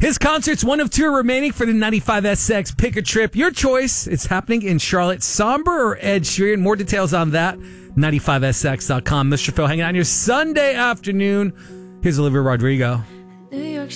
His concert's one of two remaining for the 95SX Pick a Trip. Your choice. It's happening in Charlotte. Somber or Ed Sheeran? More details on that. 95SX.com. Mr. Phil hanging out on your Sunday afternoon. Here's Olivia Rodrigo.